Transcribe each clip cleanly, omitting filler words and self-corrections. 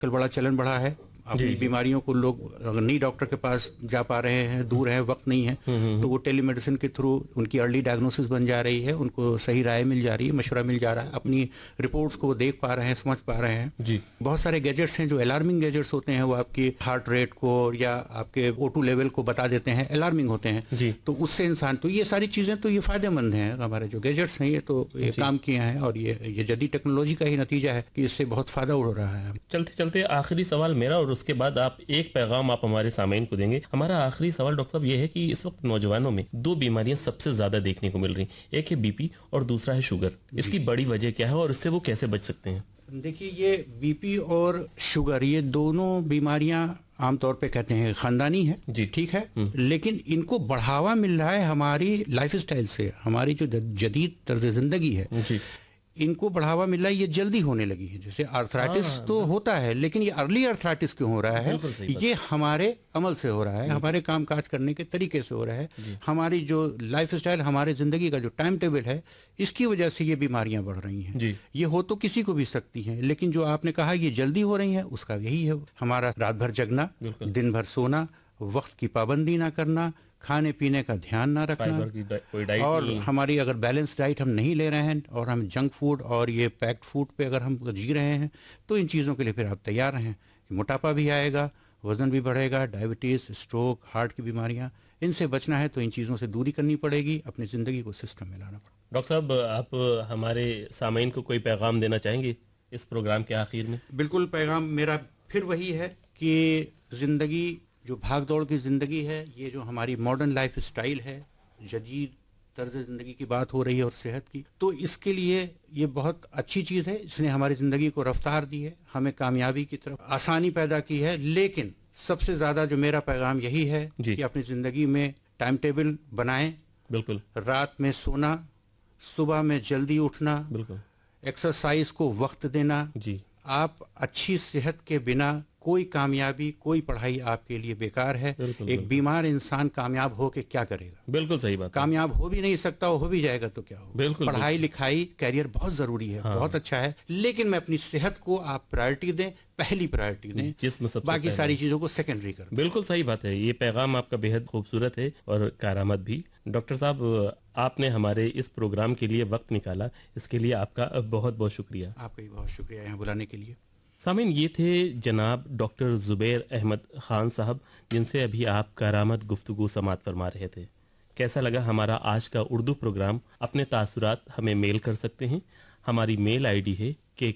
कल बड़ा चलन बढ़ा है। अपनी बीमारियों को लोग अगर नहीं डॉक्टर के पास जा पा रहे हैं, दूर है, वक्त नहीं है, तो वो टेली मेडिसिन के थ्रू उनकी अर्ली डायग्नोसिस बन जा रही है, उनको सही राय मिल जा रही है, मशवरा मिल जा रहा है, अपनी रिपोर्ट्स को वो देख पा रहे हैं, समझ पा रहे हैं जी। बहुत सारे गैजेट्स हैं जो अलार्मिंग गैजेट्स होते हैं, वो आपकी हार्ट रेट को या आपके O2 लेवल को बता देते हैं, अलार्मिंग होते हैं जी। तो उससे इंसान, तो ये सारी चीज़ें तो ये फ़ायदेमंद हैं, हमारे जो गैजेट्स हैं ये तो ये काम किए हैं, और ये जदीद टेक्नोलॉजी का ही नतीजा है कि इससे बहुत फ़ायदा उड़ रहा है। चलते चलते आखिरी सवाल मेरा, और उसके बाद आप एक पैगाम आप हमारे सामईन को देंगे। हमारा आखिरी सवाल डॉक्टर साहब ये है कि इस वक्त नौजवानों में दो बीमारियां सबसे ज्यादा देखने को मिल रही, एक है बीपी और दूसरा है शुगर। इसकी बड़ी वजह क्या है और इससे वो कैसे बच सकते हैं? देखिए, ये बीपी और शुगर ये दोनों बीमारियां आमतौर पे कहते हैं खानदानी है जी, ठीक है, लेकिन इनको बढ़ावा मिल रहा है हमारी लाइफ स्टाइल से, हमारी जो जदीद तर्ज जिंदगी है जी। इनको बढ़ावा मिल रहा है, ये जल्दी होने लगी है। जैसे आर्थराइटिस तो होता है, लेकिन ये अर्ली आर्थराइटिस क्यों हो रहा है? ये हमारे अमल से हो रहा है, हमारे काम काज करने के तरीके से हो रहा है, हमारी जो लाइफ स्टाइल, हमारे ज़िंदगी का जो टाइम टेबल है, इसकी वजह से ये बीमारियां बढ़ रही हैं। ये हो तो किसी को भी सकती हैं, लेकिन जो आपने कहा ये जल्दी हो रही हैं, उसका यही है हमारा रात भर जगना, दिन भर सोना, वक्त की पाबंदी ना करना, खाने पीने का ध्यान ना रखना, और हमारी अगर बैलेंस डाइट हम नहीं ले रहे हैं और हम जंक फूड और ये पैक्ड फूड पे अगर हम जी रहे हैं, तो इन चीज़ों के लिए फिर आप तैयार हैं कि मोटापा भी आएगा, वज़न भी बढ़ेगा, डायबिटीज़, स्ट्रोक, हार्ट की बीमारियां, इनसे बचना है तो इन चीज़ों से दूरी करनी पड़ेगी, अपनी ज़िंदगी को सिस्टम में लाना पड़ेगा। डॉक्टर साहब, आप हमारे सामईन को कोई पैगाम देना चाहेंगे इस प्रोग्राम के आखिर में? बिल्कुल, पैगाम मेरा फिर वही है कि ज़िंदगी जो भाग दौड़ की ज़िंदगी है, ये जो हमारी मॉडर्न लाइफ स्टाइल है, जदीद तर्ज ज़िंदगी की बात हो रही है और सेहत की, तो इसके लिए ये बहुत अच्छी चीज़ है। इसने हमारी ज़िंदगी को रफ्तार दी है, हमें कामयाबी की तरफ आसानी पैदा की है, लेकिन सबसे ज़्यादा जो मेरा पैगाम यही है कि अपनी ज़िंदगी में टाइम टेबल बनाएं, बिल्कुल, रात में सोना, सुबह में जल्दी उठना, बिल्कुल, एक्सरसाइज को वक्त देना जी। आप अच्छी सेहत के बिना कोई कामयाबी, कोई पढ़ाई आपके लिए बेकार है। एक बीमार इंसान कामयाब हो के क्या करेगा? बिल्कुल सही बात, कामयाब हो भी नहीं सकता, हो भी जाएगा तो क्या हो? पढ़ाई लिखाई कैरियर बहुत जरूरी है, बहुत अच्छा है, लेकिन मैं अपनी सेहत को आप प्रायोरिटी दें, पहली प्रायोरिटी दें, बाकी सारी चीजों को सेकेंडरी कर। बिल्कुल सही बात है, ये पैगाम आपका बेहद खूबसूरत है और कारआमद भी। डॉक्टर साहब, आपने हमारे इस प्रोग्राम के लिए वक्त निकाला, इसके लिए आपका बहुत बहुत शुक्रिया। आपका भी बहुत शुक्रिया यहाँ बुलाने के लिए। सामीन, ये थे जनाब डॉक्टर ज़ुबैर अहमद ख़ान साहब, जिनसे अभी आप करामत गुफ्तगू समात फरमा रहे थे। कैसा लगा हमारा आज का उर्दू प्रोग्राम? अपने तासुरात हमें मेल कर सकते हैं। हमारी मेल आईडी है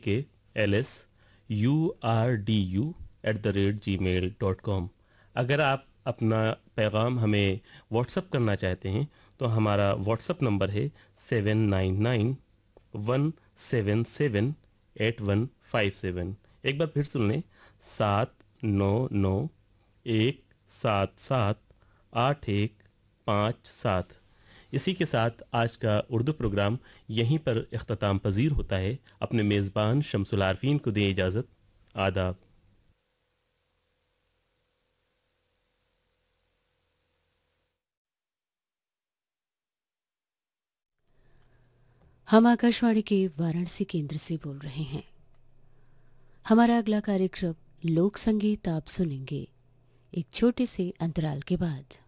kkLSURDU@gmail.com। अगर आप अपना पैगाम हमें व्हाट्सअप करना चाहते हैं तो हमारा व्हाट्सअप नंबर है 7991778157। एक बार फिर सुन लें, 7991778157। इसी के साथ आज का उर्दू प्रोग्राम यहीं पर इख्तिताम पजीर होता है। अपने मेज़बान शमसुल आरफीन को दें इजाज़त। आदाब। हम आकाशवाणी के वाराणसी केंद्र से बोल रहे हैं। हमारा अगला कार्यक्रम लोक संगीत आप सुनेंगे एक छोटे से अंतराल के बाद।